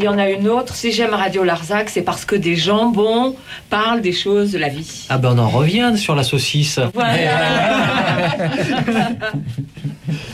il y en a une autre. Si j'aime Radio Larzac, c'est parce que des jambons parlent des choses de la vie. Ah ben on en revient sur la saucisse. Voilà.